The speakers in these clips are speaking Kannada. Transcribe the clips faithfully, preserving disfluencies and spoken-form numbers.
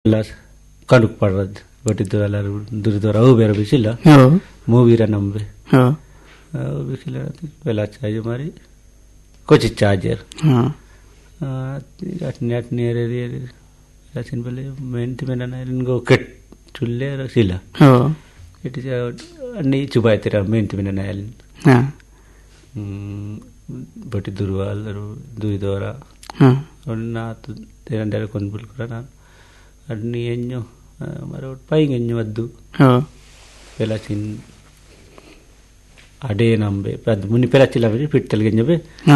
ಕಂಡುಕ್ ಪಡ್ರದ್ ಬಟ್ಟಿದ್ದು ಎಲ್ಲರೂ ದುರಿದವರ ಅವು ಬೇರೆ ಬಿಸಿಲ್ಲ ಮೂವಿರ ನಂಬೆ ಬಿಸಿಲ ಬೆಲ್ಲ ಚಾರ್ಜ್ ಮಾರಿ ಕೊಚ್ಚಿ ಚಾರ್ಜರ್ ಅಟ್ನಿ ಅಟ್ನಿ ರಚಿನ ಬೆಲೆ ಮೆಂತಿ ಮೆನ ನಿನ್ಗೋ ಕೆಟ್ ಚುಲ್ಲೆ ಸಿಲ್ಲ ಕೆಟ್ಟಿ ಅನ್ನಿ ಚುಬಾಯ್ತಿರ ಮೆಂತಿ ಮೆನ ಅಲ್ಲಿ ಬಟ್ಟಿ ದುರ್ವ ಎಲ್ಲರೂ ದುರಿದವರ ನಾತು ತೇರಂದರೆ ಕೊಂಡ್ಬಿಲ್ ಕೂಡ ನಾನು ಅಡ್ನಿ ಎಣ್ಣು ಮರ ಪೈಂಗ್ ಎಣ್ಣು ವದ್ದು ಪೆಲಾಚಿನ್ ಅಡೇ ನಂಬೆ ಅದು ಮುನಿ ಪೆಲಾಚಿಲ್ಲ ಬರೀ ಪಿಟ್ಟಲ್ ಗೆಂಜಬೆ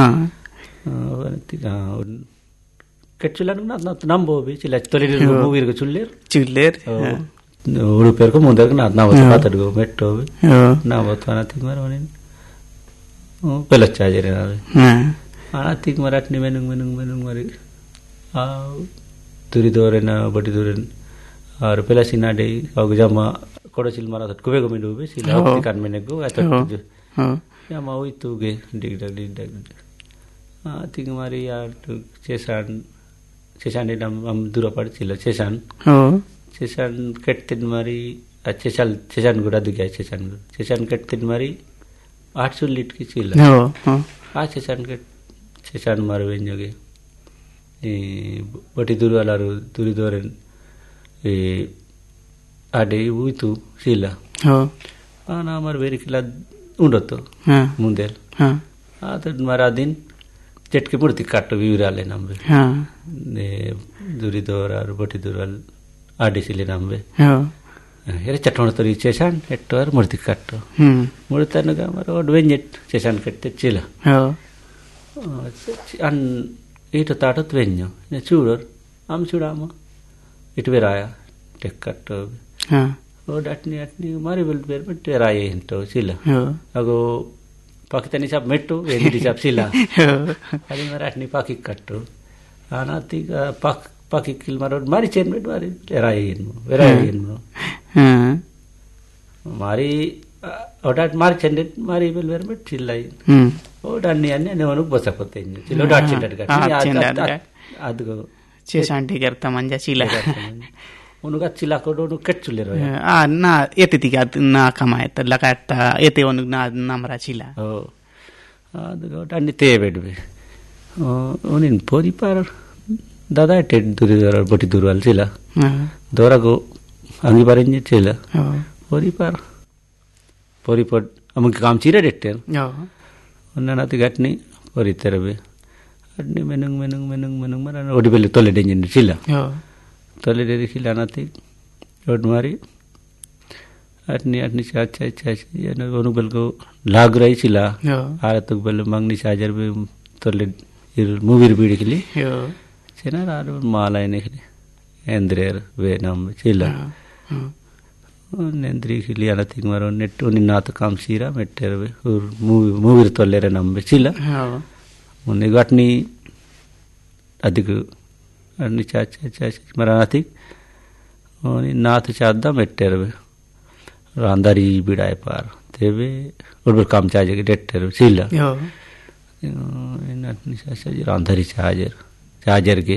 ಕೆಚ್ಚುಲ್ಲ ನಂಬೋಬಿ ಚಿಲ್ಲ ತೊಲೆ ಮೂವಿರ್ಗ ಚುಲ್ಲೇರ್ ಚುಲ್ಲೇರ್ ಉಡುಪೇರ್ಗು ಮುಂದರ್ಗು ನಾವು ಮಾತಾಡ್ಗೋ ಮೆಟ್ಟೋಬಿ ನಾವು ಅನತಿ ಮರ ಪೆಲಚ್ ಚಾರ್ಜರ್ ಅನತಿಗೆ ಮರ ಅಟ್ನಿ ಮೆನುಂಗ್ ಮೆನುಂಗ್ ಮೆನುಂಗ್ ಮರಿ ಆ ತುರಿದೋರೆನ ಬಟ್ಟಿ ದೂರನ್ ಆರು ಪೆಲಾಸಿನ ಅಡೆ ಅವಾಗ ಜಮ್ಮ ಕೊಡಚಿಲ್ ಮರ ಕುಬೇಗು ಮಿಂಡು ಸಿಲ ಕಣ್ಮೆನೆಗೂ ಆಯ್ತು ಜಮ್ಮ ಹೋಯ್ತುಗೆ ಡಿಗ್ ಡಗ್ ಡಿಗ್ ಡಗ್ ತಿಂಗ್ ಮಾರಿ ಯಾರು చేశాను చేశాను ನಮ್ಮ ದೂರ ಪಡಿಸಿಲ್ಲ చేశాను చేశాను ಕೆಟ್ಟಿದ್ ಮಾರಿ చేశాను చేశాను కూడా దిగా చేశాను చేశాను ಕೆಟ್ಟಿದ್ ಮಾರಿ ಆठ सौ लीटर की चिल्ला आ చేశాను ಕೆಟ್ చేశాను ಮಾರಿ ವೆಂಜೋಗೆ ಈ ಬಟ್ಟಿ ದೂರ ಅಲಾರು ದೂರಿ ದೋರೆನ್ ಈ ಅಡೆ ಹೋಯ್ತು ಸಿಲ್ಲ ನಾ ಮಾರಿ ಬೇರೆ ಕಿಲ್ಲ ಉಂಡತ್ತು ಮುಂದೆ ಅದ್ರ ಮಾರ ದಿನ ಚಟ್ಕೆ ಬಿಡ್ತಿ ಕಟ್ಟು ವಿವರಾಲೆ ನಮ್ಗೆ ದುರಿ ದೋರ ಬಟ್ಟಿ ದೂರಲ್ಲಿ ಆಡಿಸಿಲಿ ನಮ್ಗೆ ಎರೆ ಚಟ್ವಣ ತರಿ చేశాను ಎಟ್ಟೋರ್ ಮುಡ್ತಿ ಕಟ್ಟು ಮುಡ್ತಾನಗ ಮರ ಒಡ್ ವೆಂಜೆಟ್ చేశాను ಕಟ್ಟೆ ಚೀಲ ಅನ್ ಇಟ್ಟು ತಾಟತ್ ವೆಂಜು ಚೂಡೋರ್ ಆಮ್ ಚೂಡಾಮ ಇಟ್ಟು ಬೇರಾಯ ಟೆಕ್ ಕಟ್ಟು ಒಡ್ ಅಟ್ನಿ ಅಟ್ನಿ ಮಾರಿ ಬೆಲ್ ಬೇರೆ ಬಿಟ್ಟು ರಾಯ ಇಂಟು ಚೀಲ ಅಗೋ ಪಾಕಿಸ್ತಾನಿ ಸಾಬ್ ಮೆಟ್ಟು ಎಲ್ಲಿ ಸಾಬ್ ಸಿಲ್ಲ ಅದು ಮರ ಅಟ್ನಿ ಪಾಕಿ ಕಟ್ಟು ಆನಾತೀಗ ಪಾಕ್ ಪಾಕಿ ಕಿಲ್ ಮಾರೋದು ಮಾರಿ ಚೇನ್ ಬಿಟ್ಟು ಮಾರಿ ರಾಯ ಏನು ಬೇರಾಯ ಏನು ಮಾರಿ ಒಡಾಟ್ ಮಾರಿ ಚೆಂಡೆ ಮಾರಿ ಬೆಲ್ ಬೇರೆ ಬಿಟ್ಟು ಚಿಲ್ಲ ಓಡ್ ಅಣ್ಣಿ ಅನ್ನಿ ಅನ್ನಿ ಅವನಿಗೆ ಬಸಪತ್ತೆ ಚಿಲ್ಲ ಡಾಟ್ ಚಿಂಡ ಅದು చేశాంటి గర్త మంజా చీల ಉನುಗ ಚಿಲ್ಲ ಕೊಡು ಕೆಚ್ಚುಲ್ಲಿರ ಆ ನಾ ಎತ್ತಿತಿಗೆ ಅದು ನಾ ಕಮಾಯತ್ತ ಲಕಾತ್ತ ಎತ್ತೆ ಒನುಗ ನಾ ನಮರ ಚೀಲ ಓ ಅದು ಅಣ್ಣಿ ತೇಬೇಡ್ಬೆ ಅವನಿನ್ ಪೋದಿ ಪಾರ ದಾದಾ ಟೆಡ್ ದುರಿ ದೂರ ಬಟ್ಟಿ ದೂರ ಅಲ್ಲಿ ಚೀಲ ದೂರಗು ಅಂಗಿ ಬರಂಜೆ ಚೀಲ ಪೋದಿ ಪಾರ ಪೋರಿ ಪೊಡ್ ಅಮಗೆ ಕಾಮ್ ಚೀರ ಡೆಟ್ಟೆ ಒಂದನತಿ ಗಟ್ನಿ ಪೋರಿ ತೆರಬೆ ಅಡ್ನಿ ಮೆನುಂಗ್ ಮೆನುಂಗ್ ಮೆನುಂಗ್ ಮೆನುಂಗ್ ಮರ ಒಡಿ ಬೆಲೆ ತೊಲೆ ಡೆಂಜಿನ ಚೀಲ ತೊಲೆ ಡೆರಿ ಚೀಲ ಅನ್ನತಿ ಒಡ್ ಮಾರಿ ಅಟ್ನಿ ಅಟ್ನಿ ಚಾ ಚಾ ಚಾ ಏನು ಒನು ಬೆಲ್ಗು ಲಾಗ್ ರೈ ಚೀಲ ಆರತುಗ್ ಬೆಲ್ ಮಂಗ್ನಿ ಚಾರ್ಜರ್ ಬಿ ತೊಲೆ ಇರ್ ಮೂವಿರ್ ಬೀಡಿಕಿಲಿ ಚೆನಾರ ಆರು ಮಾಲ ಏನಿಕಲಿ ಎಂದ್ರೇರ್ ಬೇ ನಮ್ ಚೀಲ ನೆಂದ್ರಿ ಕಿಲಿ ಅನ್ನತಿ ಮರ ನೆಟ್ಟು ನಿನ್ನಾತ ಕಾಮ್ ಸೀರಾ ಮೆಟ್ಟೆರಬೆ ಮೂವಿ ಮೂವಿರ್ ತೊಲ್ಲೆರೆ ನಂಬೆ ಚೀಲ ಮುನ್ನೆ ಗಟ್ನಿ ಅದಕ್ಕೆ ಅಡ್ನಿ ಚಾ ಚಾ ಚಾ ಮರ ನಾತಿ ನಾತು ಚಾದ ಮೆಟ್ಟೆರವೆ ರಾಂದಾರಿ ಬಿಡಾಯ ಪಾರ ತೇವೆ ಒಡ್ಬರ್ ಕಾಮ್ ಚಾರ್ಜರ್ ಡೆಟ್ಟೆರು ಚೀಲ ಅಡ್ನಿ ಚಾ ಚಾ ರಾಂದಾರಿ ಚಾರ್ಜರ್ ಚಾರ್ಜರ್ಗೆ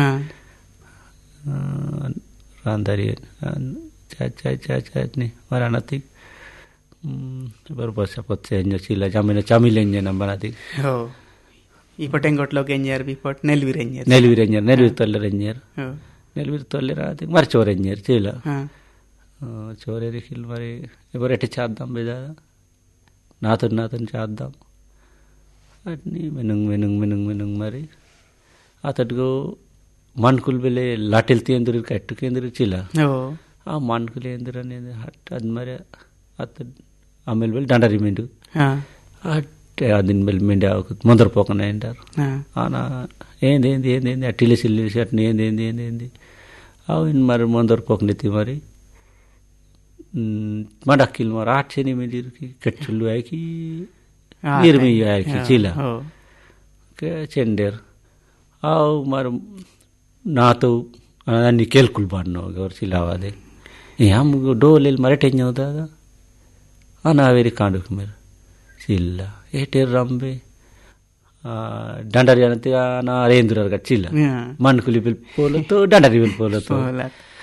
ರಾಂದಾರಿ ಚಾ ಚಾ ಚಾ ಚಾ ಅಡ್ನಿ ಮರ ನಾತಿ ಬರೋಬ್ಬರ ಸಪತ್ತೆ ಎಂಜ ಚೀಲ ಜಾಮಿನ ಚಾಮಿಲೆ ಎಂಜ ನಂಬನಾತಿ ಈ ಪಟೆಂಗೊಟ್ಲೋಗೆ ಎಂಜರ್ ಬಿಪಟ್ ನೆಲ್ವಿರ್ ಎಂಜರ್ ನೆಲ್ವಿರ್ ಎಂಜರ್ ನೆಲ್ವಿರ್ ತೊಲ್ಲರ್ ಎಂಜರ್ ನೆಲ್ವಿರ್ ತೊಲ್ಲರ ಆತಿ ಮರ ಚೋರ್ ಎಂಜರ್ ಚೀಲ ಚೋರೇರಿ ಕಿಲ್ ಮರಿ ಇಬರ್ ಎಟ್ಟೆ ಚಾದ್ದಾಂ ಬೇದ ನಾತನ್ ನಾತನ್ ಚಾದ್ದಾಂ ಅಟ್ನಿ ಮೆನುಂಗ್ ಮೆನುಂಗ್ ಮೆನುಂಗ್ ಮೆನುಂಗ್ ಮರಿ ಆತಡ್ಗೋ ಮಣ್ಕುಲ್ ಬೆಲೆ ಲಾಟಿಲ್ ತಿಂದ್ರಿ ಕಟ್ಟು ಕೇಂದ್ರಿ ಚೀಲ ಆ ಮಣ್ಕುಲ್ ಎಂದ್ರನೆ ಹಟ್ ಅದ್ ಮರಿ ಆತ ಆಮೇಲೆ ಬೆಲೆ ದಂಡರಿ ಮೆಂಡು ಅದಿನ ಮೇಲೆ ಮೆಂಡೆ ಮುಂದರ ಪೋಕನ ಎಂಟಾರು ಆನ ఏంది ఏంది ఏంది ఏంది అట్టిలి సిల్లి చట్నీ ఏంది ఏంది ఏంది ఏంది అవు ఇన్ మరి ముందర పోకనెత్తి మరి మడక్కిల్ మరి ఆట్సేని మిలిరికి కచ్చులు ఆకి నిర్మి ఆకి చీల చెండేర్ అవు మరి నాతో అన్ని కేల్కుల్ బాడ్నో గవర్ చిలావాదే యామ్ డోలెల్ మరి టెంజ్ అవుతాదా అనావేరి కాండుకు మీరు ಚಿಲ್ಲ ಏಟೇರ್ ರಂಬೆ ದಂಡರಿ ಅನ್ನತಿ ನಾ ರೇಂದ್ರರ್ಗ ಚಿಲ್ಲ ಮಣ್ಕುಲಿ ಬಿಲ್ ಪೋಲತ್ತು ದಂಡರಿ ಬಿಲ್ ಪೋಲತ್ತು